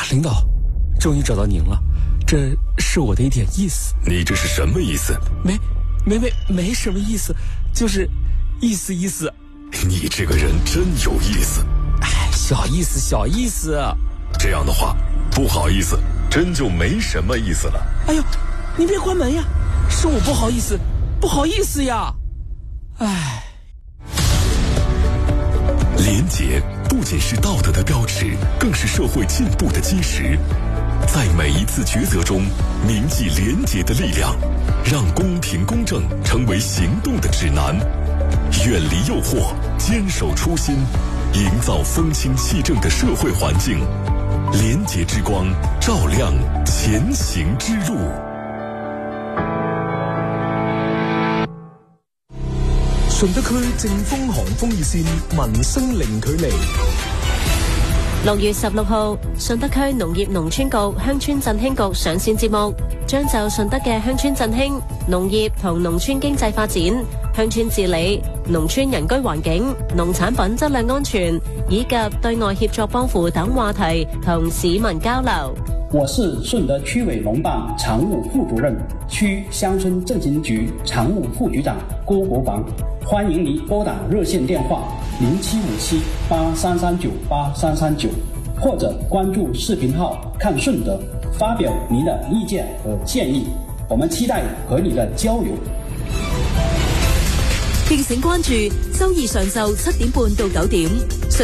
领导，终于找到您了，这是我的一点意思。 你这是什么意思？ 没什么意思，就是意思。 你这个人真有意思。 哎，小意思。 这样的话，不好意思，真就没什么意思了。 哎呦，你别关门呀，是我不好意思呀。哎， 廉洁不仅是道德的标尺，更是社会进步的基石。在每一次抉择中铭记廉洁的力量，让公平公正成为行动的指南。远离诱惑，坚守初心，营造风清气正的社会环境。廉洁之光照亮前行之路。 順德區正豐航風熱線，民生零距離。 6月16號，順德區農業農村局鄉村振興局上線節目，將就順德嘅鄉村振興、農業同農村經濟發展、鄉村治理、農村人居環境、農產品質量安全以及對外協作幫扶等話題同市民交流。 我是順德區委農辦常務副主任、區鄉村振興局常務副局長郭國防，歡迎您撥打熱線電話075783398339，或者關注視頻號看順德，發表您的意見和建議，我們期待和你的交流。 敬請關注周二上晝7點半到9點。